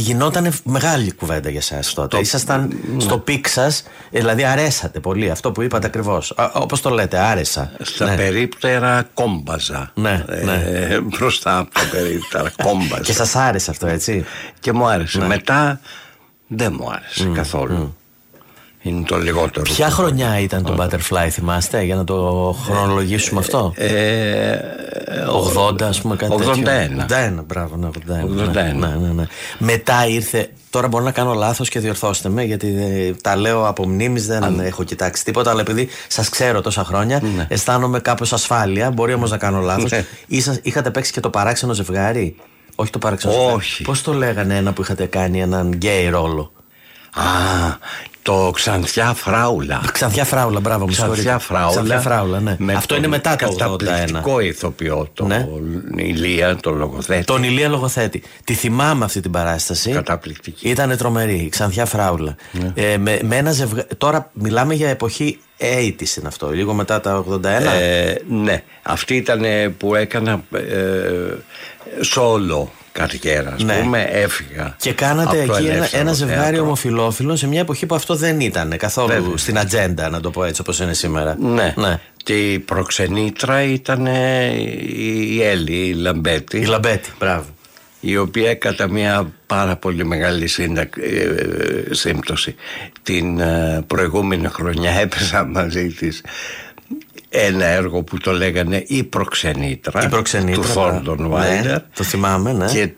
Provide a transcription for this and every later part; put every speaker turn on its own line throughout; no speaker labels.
γινόταν μεγάλη κουβέντα για εσάς τότε. Ήσασταν στο πικ σας, δηλαδή αρέσατε πολύ. Αυτό που είπατε ακριβώς. Όπως το λέτε, άρεσα.
Στα περίπτερα κόμπαζα.
Ναι.
Μπροστά από τα περίπτερα κόμπαζα.
Και σας άρεσε αυτό, έτσι?
Και μου άρεσε. Μετά δεν μου άρεσε καθόλου. Είναι το λιγότερο.
Ποια χρονιά ήταν το Butterfly, θυμάστε, για να το χρονολογήσουμε αυτό? 80, ας πούμε, κάτι
81.
81, μπράβο, ναι, 81.
81.
Ναι. Μετά ήρθε. Τώρα μπορώ να κάνω λάθος και διορθώστε με, γιατί τα λέω από μνήμης, δεν έχω κοιτάξει τίποτα. Αλλά επειδή σας ξέρω τόσα χρόνια, αισθάνομαι κάπως ασφάλεια. Μπορεί όμως να κάνω λάθος. Είχατε παίξει και το Παράξενο Ζευγάρι? Όχι το Παράξενο Ζευγάρι. Πώς το λέγανε, ένα που είχατε κάνει έναν γκέι ρόλο?
Το Ξανθιά Φράουλα.
Ξανθιά Φράουλα, μπράβο, μου
Ξανθιά Φράουλα,
ναι. Αυτό είναι μετά το 81.
Καταπληκτικό ηθοποιό, τον Ηλία, τον λογοθέτη.
Τον Ηλία λογοθέτη. Τη θυμάμαι αυτή την παράσταση.
Καταπληκτική.
Ήτανε τρομερή, η Ξανθιά Φράουλα. Με ένα ζευγάρι. Τώρα μιλάμε για εποχή 80's, είναι αυτό, λίγο μετά τα 81.
Ναι, αυτή ήταν που έκανα σόλο καριέρα, ας πούμε, έφυγα.
Και κάνατε εκεί ένα ζευγάρι ομοφυλόφιλων σε μια εποχή που αυτό δεν ήταν καθόλου στην ατζέντα, να το πω έτσι, όπως είναι σήμερα.
Ναι. Και η προξενήτρα ήταν η Έλλη, η Λαμπέτη.
Η Λαμπέτη, μπράβο.
Η οποία κατά μια πάρα πολύ μεγάλη σύμπτωση την προηγούμενη χρονιά έπαιζα μαζί της ένα έργο που το λέγανε «Η Προξενήτρα», του Θόρντον Βάιλερ.
Το θυμάμαι, ναι.
Και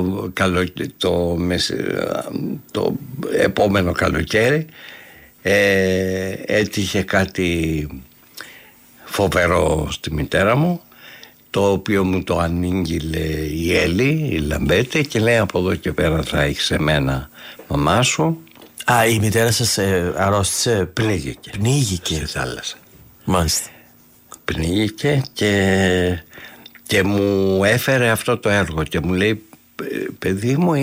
το επόμενο καλοκαίρι έτυχε κάτι φοβερό στη μητέρα μου, το οποίο μου το ανήγγειλε η Έλλη, η Λαμπέτη, και λέει «Από εδώ και πέρα θα έχεις εμένα, μαμά σου».
Η μητέρα σας αρρώστησε? Πνίγηκε
στη θάλασσα.
Μάλιστα.
Πνίγηκε και μου έφερε αυτό το έργο και μου λέει «Παιδί μου,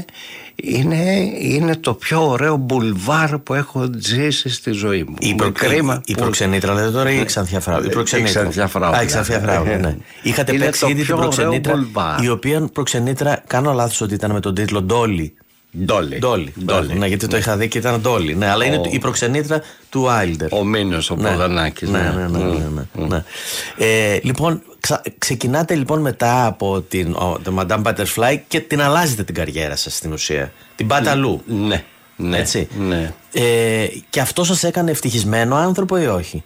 είναι το πιο ωραίο μπουλβάρ που έχω ζήσει στη ζωή μου».
Η Προξενήτρα λέτε τώρα ή η Ξανθιά Φράουλα?
Η Ξανθιά Φράουλα.
Ναι. Είχατε παίξει ήδη την Προξενήτρα, η οποία Προξενήτρα, κάνω λάθος ότι ήταν με τον τίτλο Ντόλι? Ντόλι. Ναι, γιατί το είχα δει και ήταν Ντόλι. Ναι, αλλά είναι η Προξενήτρα του Άιλντερ.
Ο Μήνος, ο Ποδανάκης.
Ναι. Λοιπόν, ξεκινάτε λοιπόν μετά από το Madame Butterfly και την αλλάζετε την καριέρα σας στην ουσία. Την πάτε αλλού.
Ναι.
Έτσι. Ναι. Και αυτό σας έκανε ευτυχισμένο άνθρωπο ή όχι?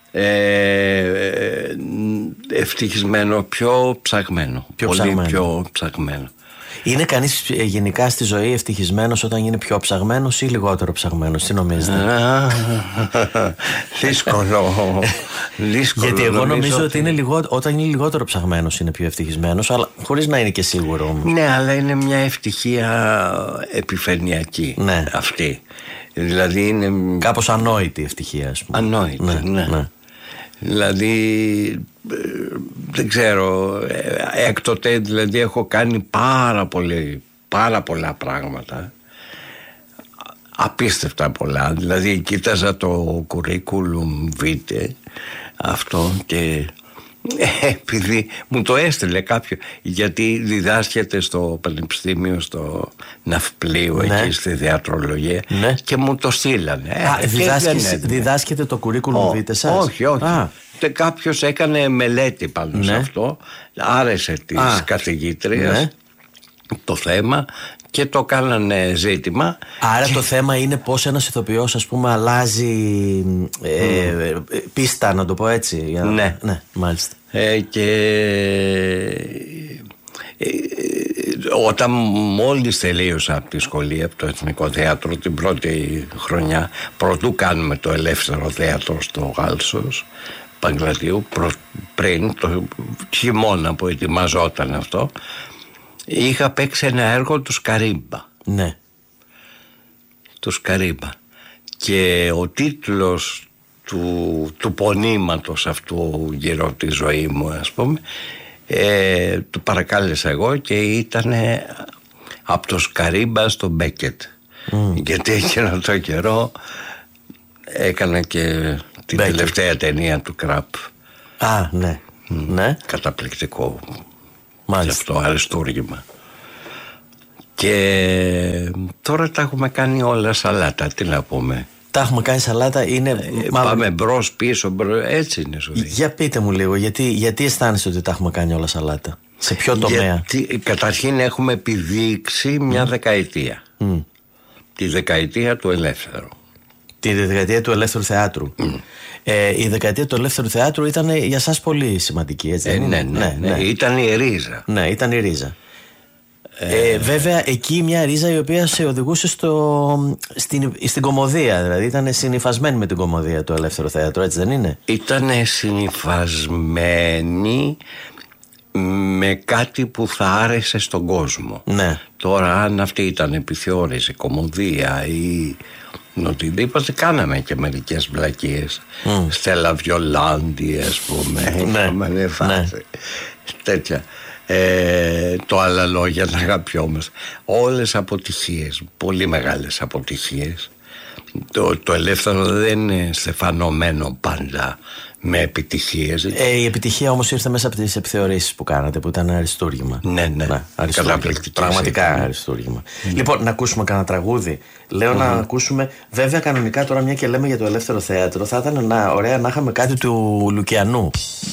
Ευτυχισμένο, πιο ψαγμένο. Πολύ πιο ψαγμένο.
Είναι κανείς γενικά στη ζωή ευτυχισμένος όταν είναι πιο ψαγμένος ή λιγότερο ψαγμένος? Τι νομίζετε?
Δύσκολο.
Γιατί εγώ νομίζω ότι όταν είναι λιγότερο ψαγμένος είναι πιο ευτυχισμένος, αλλά χωρίς να είναι και σίγουρο όμως.
Ναι, αλλά είναι μια ευτυχία επιφανειακή αυτή. Δηλαδή είναι
κάπως ανόητη η ας πούμε.
Ανόητη, ναι. Δηλαδή δεν ξέρω, έκτοτε δηλαδή έχω κάνει πάρα πολλά πράγματα, απίστευτα πολλά. Δηλαδή κοίταζα το curriculum vitae αυτό και επειδή μου το έστειλε κάποιο, γιατί διδάσκεται στο πανεπιστήμιο στο Ναυπλίου, εκεί στη θεατρολογία, και μου το στείλανε.
Διδάσκεται το curriculum vitae σας?
Όχι. Και κάποιος έκανε μελέτη πάνω σε αυτό, άρεσε της καθηγήτριας το θέμα και το κάνανε ζήτημα.
Άρα το θέμα είναι πως ένας ηθοποιός, ας πούμε, αλλάζει πίστα, να το πω έτσι.
Ναι,
μάλιστα.
Και όταν μόλις τελείωσα από τη σχολή, από το Εθνικό Θέατρο, την πρώτη χρονιά, πρωτού κάνουμε το Ελεύθερο Θέατρο στο Γάλσος Παγκλατίου, πριν το χειμώνα που ετοιμαζόταν αυτό, είχα παίξει ένα έργο του Καρύμπα.
Ναι.
Του Καρύμπα. Και ο τίτλος του πονήματος αυτού γύρω από τη ζωή μου, ας πούμε, του παρακάλεσα εγώ και ήταν από το Καρύμπα στο Μπέκετ. Γιατί εκείνο το καιρό έκανα και την τελευταία ταινία του Κραπ.
Ναι.
Καταπληκτικό.
Μάλιστα.
Και αυτό αριστούργημα. Και τώρα τα έχουμε κάνει όλα σαλάτα, τι να πούμε.
Τα έχουμε κάνει σαλάτα, είναι.
Πάμε μπρος, πίσω, έτσι είναι ζωή.
Για πείτε μου λίγο, γιατί αισθάνεσαι ότι τα έχουμε κάνει όλα σαλάτα? Σε ποιο τομέα?
Γιατί καταρχήν έχουμε επιδείξει μια δεκαετία. Τη δεκαετία του ελεύθερου.
Τη δεκαετία του ελεύθερου θεάτρου. Η δεκαετία του ελεύθερου θεάτρου ήταν για σας πολύ σημαντική, έτσι?
Ναι. Ήταν η ρίζα.
Ναι, ήταν η ρίζα. Βέβαια, εκεί μια ρίζα η οποία σε οδηγούσε στην κωμωδία. Δηλαδή, ήταν συνυφασμένη με την κωμωδία του ελεύθερου θέατρου, έτσι δεν είναι?
Ήταν συνυφασμένη με κάτι που θα άρεσε στον κόσμο.
Ναι.
Τώρα, αν αυτή ήταν επιθεώρηση, κωμωδία ή οτιδήποτε, κάναμε και μερικές βλακίες. Στέλλα Βιολάντη, ας πούμε.
Ναι.
Τέτοια. Το άλλα λόγια, να αγαπιόμαστε. Όλες αποτυχίες, πολύ μεγάλες αποτυχίες. Το ελεύθερο δεν είναι στεφανωμένο πάντα με επιτυχίες.
Η επιτυχία όμως ήρθε μέσα από τις επιθεωρήσεις που κάνατε, που ήταν αριστούργημα.
Ναι.
Πραγματικά αριστούργημα. Λοιπόν, να ακούσουμε κανένα τραγούδι. Λέω να ακούσουμε. Βέβαια, κανονικά τώρα, μια και λέμε για το ελεύθερο θέατρο, θα ήταν ωραία να είχαμε κάτι του Λουκιανού.